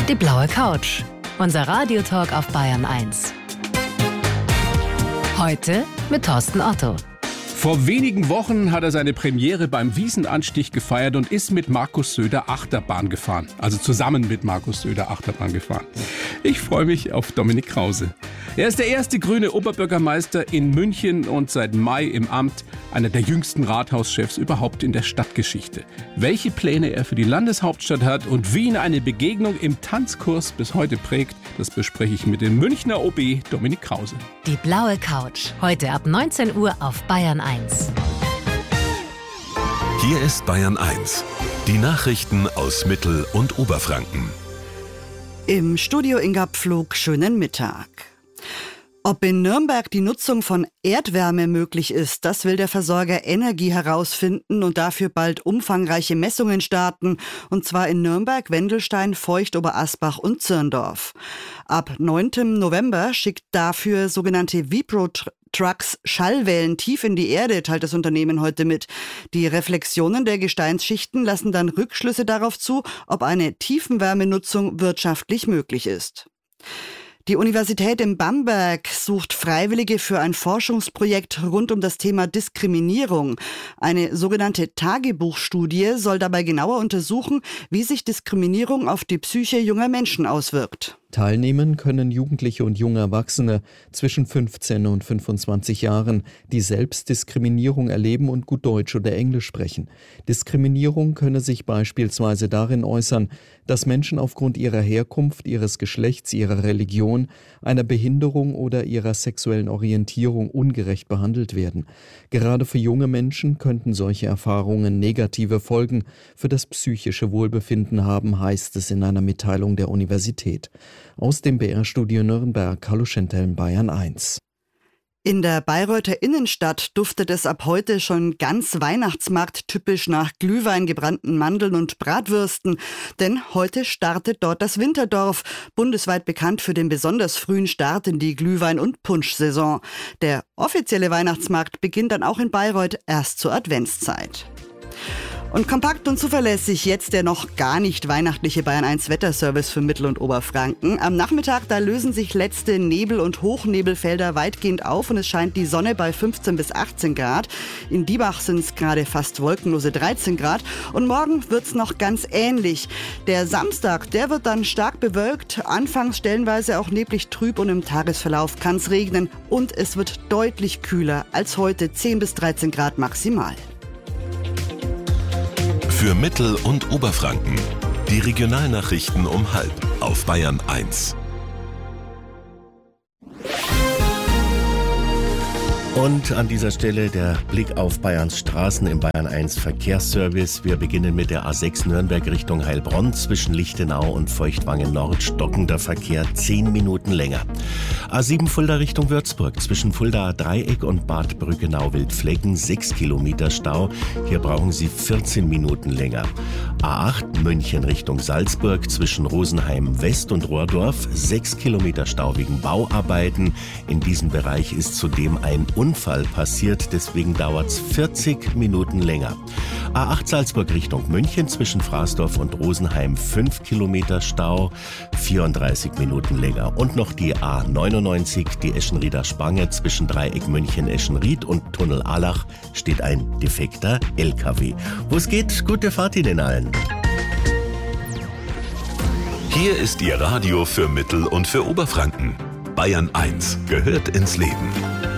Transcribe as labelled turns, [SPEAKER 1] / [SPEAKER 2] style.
[SPEAKER 1] Die blaue Couch. Unser Radiotalk auf Bayern 1. Heute mit Thorsten Otto.
[SPEAKER 2] Vor wenigen Wochen hat er seine Premiere beim Wiesenanstich gefeiert und ist mit Markus Söder Achterbahn gefahren. Also zusammen mit Markus Söder Achterbahn gefahren. Ich freue mich auf Dominik Krause. Er ist der erste grüne Oberbürgermeister in München und seit Mai im Amt, einer der jüngsten Rathauschefs überhaupt in der Stadtgeschichte. Welche Pläne er für die Landeshauptstadt hat und wie ihn eine Begegnung im Tanzkurs bis heute prägt, das bespreche ich mit dem Münchner OB Dominik Krause.
[SPEAKER 1] Die blaue Couch. Heute ab 19 Uhr auf Bayern 1.
[SPEAKER 3] Hier ist Bayern 1. Die Nachrichten aus Mittel- und Oberfranken.
[SPEAKER 4] Im Studio Inga Pflug, schönen Mittag. Ob in Nürnberg die Nutzung von Erdwärme möglich ist, das will der Versorger Energie herausfinden und dafür bald umfangreiche Messungen starten. Und zwar in Nürnberg, Wendelstein, Feucht, Oberasbach und Zirndorf. Ab 9. November schickt dafür sogenannte Vibro-Trucks Schallwellen tief in die Erde, teilt das Unternehmen heute mit. Die Reflexionen der Gesteinsschichten lassen dann Rückschlüsse darauf zu, ob eine Tiefenwärmenutzung wirtschaftlich möglich ist. Die Universität in Bamberg sucht Freiwillige für ein Forschungsprojekt rund um das Thema Diskriminierung. Eine sogenannte Tagebuchstudie soll dabei genauer untersuchen, wie sich Diskriminierung auf die Psyche junger Menschen auswirkt.
[SPEAKER 5] Teilnehmen können Jugendliche und junge Erwachsene zwischen 15 und 25 Jahren, die selbst Diskriminierung erleben und gut Deutsch oder Englisch sprechen. Diskriminierung könne sich beispielsweise darin äußern, dass Menschen aufgrund ihrer Herkunft, ihres Geschlechts, ihrer Religion, einer Behinderung oder ihrer sexuellen Orientierung ungerecht behandelt werden. Gerade für junge Menschen könnten solche Erfahrungen negative Folgen für das psychische Wohlbefinden haben, heißt es in einer Mitteilung der Universität. Aus dem BR-Studio Nürnberg, hallo Schenteln, Bayern 1.
[SPEAKER 4] In der Bayreuther Innenstadt duftet es ab heute schon ganz weihnachtsmarkttypisch nach Glühwein, gebrannten Mandeln und Bratwürsten. Denn heute startet dort das Winterdorf, bundesweit bekannt für den besonders frühen Start in die Glühwein- und Punschsaison. Der offizielle Weihnachtsmarkt beginnt dann auch in Bayreuth erst zur Adventszeit. Und kompakt und zuverlässig jetzt der noch gar nicht weihnachtliche Bayern 1 Wetterservice für Mittel- und Oberfranken. Am Nachmittag, da lösen sich letzte Nebel- und Hochnebelfelder weitgehend auf und es scheint die Sonne bei 15 bis 18 Grad. In Diebach sind es gerade fast wolkenlose 13 Grad. Und morgen wird's noch ganz ähnlich. Der Samstag, der wird dann stark bewölkt, anfangs stellenweise auch neblig trüb und im Tagesverlauf kann's regnen. Und es wird deutlich kühler als heute, 10 bis 13 Grad maximal.
[SPEAKER 3] Für Mittel- und Oberfranken. Die Regionalnachrichten um 12:30 auf Bayern 1.
[SPEAKER 6] Und an dieser Stelle der Blick auf Bayerns Straßen im Bayern 1 Verkehrsservice. Wir beginnen mit der A6 Nürnberg Richtung Heilbronn. Zwischen Lichtenau und Feuchtwangen Nord stockender Verkehr 10 Minuten länger. A7 Fulda Richtung Würzburg. Zwischen Fuldaer Dreieck und Bad Brückenau-Wildflecken 6 Kilometer Stau. Hier brauchen Sie 14 Minuten länger. A8 München Richtung Salzburg. Zwischen Rosenheim West und Rohrdorf 6 Kilometer Stau wegen Bauarbeiten. In diesem Bereich ist zudem ein Unfall passiert, deswegen dauert es 40 Minuten länger. A8 Salzburg Richtung München zwischen Fraßdorf und Rosenheim 5 Kilometer Stau, 34 Minuten länger. Und noch die A99, die Eschenrieder Spange zwischen Dreieck München-Eschenried und Tunnel Allach steht ein defekter LKW. Wo es geht, gute Fahrt Ihnen allen.
[SPEAKER 3] Hier ist Ihr Radio für Mittel- und für Oberfranken. Bayern 1 gehört ins Leben.